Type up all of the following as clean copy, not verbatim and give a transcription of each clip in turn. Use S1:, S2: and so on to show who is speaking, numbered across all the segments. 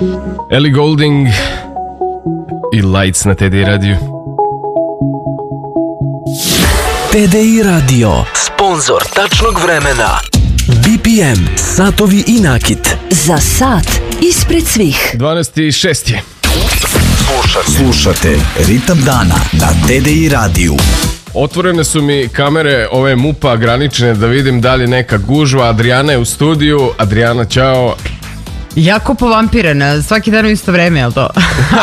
S1: Ellie Goulding i Lights na TDI radiju.
S2: TDI radio, sponzor tačnog vremena. BPM, satovi i nakit.
S3: Za sat ispred svih.
S1: 12:06 je.
S2: Slušate Ritam dana na TDI radiju.
S1: Otvorene su mi kamere ove MUP-a granične da vidim da li je neka gužva. Adriana je u studiju. Adriana, čao.
S4: Jako povampirana, svaki dan u isto vreme, je li to?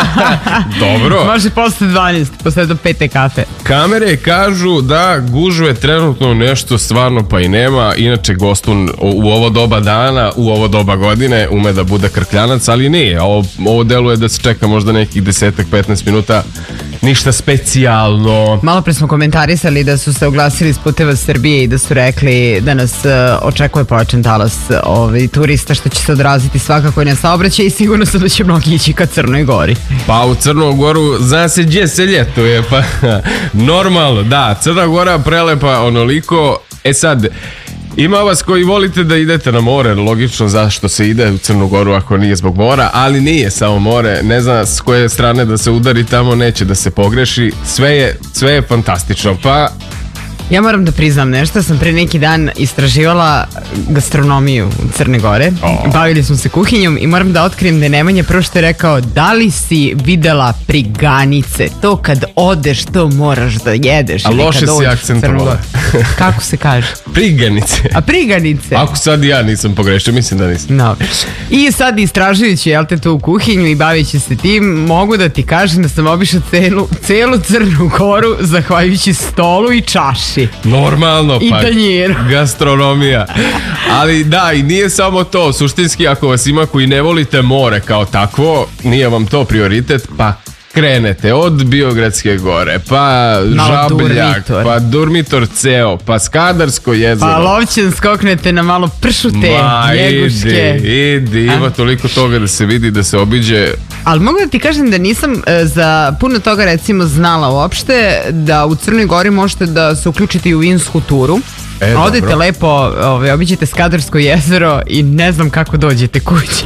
S1: Dobro.
S4: Može posle 12, posle do 5 kafe.
S1: Kamere kažu da gužve trenutno nešto stvarno pa i nema. Inače gostun u ovo doba dana, u ovo doba godine ume da bude krkljanac, ali nije. Ovo deluje da se čeka možda nekih 10-15 minuta. Ništa specijalno.
S4: Malo pre smo komentarisali da su se oglasili iz Puteva Srbije i da su rekli da nas očekuje pojačan talas turista, što će se odraziti svakako i na saobraćaj i sigurno sam da će mnogi ići ka Crnoj Gori.
S1: Pa u Crnu Goru zna se gdje se ljetuje, pa normalno, da, Crna Gora prelepa onoliko. E sad, ima vas koji volite da idete na more, logično zašto se ide u Crnu Goru ako nije zbog mora, ali nije samo more, ne zna s koje strane da se udari tamo, neće da se pogreši, sve je fantastično, pa...
S4: Ja moram da priznam nešto, sam pre neki dan istraživala gastronomiju u Crne Gore, bavili smo se kuhinjom i moram da otkrijem da je Nemanja prvo što je rekao, da li si videla priganice, to kad odeš to moraš da jedeš.
S1: A loše si akcentovala.
S4: Kako se kaže?
S1: Priganice.
S4: A priganice?
S1: Ako sad ja nisam pogrešio, mislim da nisam.
S4: No. I sad istražujući tu u kuhinju i bavići se tim, mogu da ti kažem da sam obišla celu Crnu Goru zahvaljujući stolu i čaši.
S1: Normalno,
S4: i
S1: pa
S4: tanjiru.
S1: Gastronomija. Ali da, i nije samo to. Suštinski, ako vas ima koji ne volite more kao takvo, nije vam to prioritet, pa krenete od Biogradske gore, pa Žabljak, pa Durmitor ceo, pa Skadarsko jezero,
S4: pa Lovćen skoknete na malo pršute, Njeguške.
S1: Idi, ima toliko toga da se vidi, da se obiđe.
S4: Ali mogu da ti kažem da nisam za puno toga recimo znala uopšte da u Crnoj Gori možete da se uključite i u vinsku turu. Odete dobro. Lepo, obiđete Skadarsko jezero i ne znam kako dođete kući.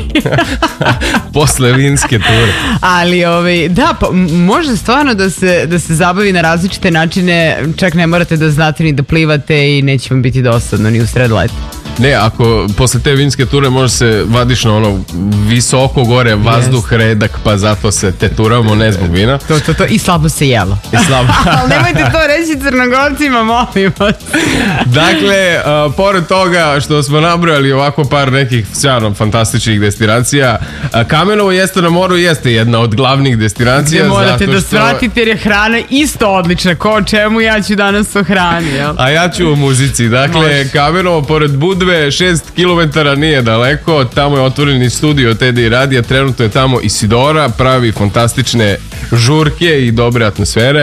S1: Posle vinske ture.
S4: Ali da, može stvarno da se zabavi na različite načine, čak ne morate da znate ni da plivate i neće vam biti dosadno ni u sred leta.
S1: Ne, ako posle te vinske ture može se vadiš na ono visoko gore, vazduh redak, pa zato se te turamo, ne zbog vina.
S4: To i slabo se jelo. Ali nemojte to reći Crnogorcima, molim vas.
S1: Dakle, pored toga što smo nabrojali ovako par nekih sjajno fantastičnih destinacija, Kamenovo jeste na moru, jeste jedna od glavnih destinacija.
S4: Gdje morate da svratite jer je hrana isto odlična, ko o čemu ja ću danas o hrani. Jel?
S1: A ja ću o muzici. Dakle, Kamenovo pored Budve, 6 km nije daleko, tamo je otvoreni studio TDI radija, trenutno je tamo Isidora, pravi fantastične žurke i dobre atmosfere.